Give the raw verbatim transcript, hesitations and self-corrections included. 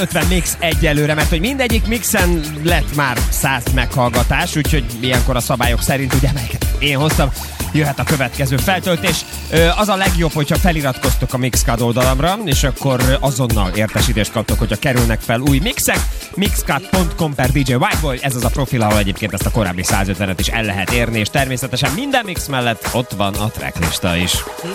ötven mix egyelőre, mert hogy mindegyik mixen lett már száz meghallgatás, úgyhogy ilyenkor a szabályok szerint, ugye, melyeket én hoztam, jöhet a következő feltöltés. Az a legjobb, hogyha feliratkoztok a Mixcloud oldalamra, és akkor azonnal értesítést kaptok, hogyha kerülnek fel új mixek. mixcloud pont com per dé jé Whiteboy, ez az a profil, ahol egyébként ezt a korábbi százötvenet is el lehet érni, és természetesen minden mix mellett ott van a tracklista is.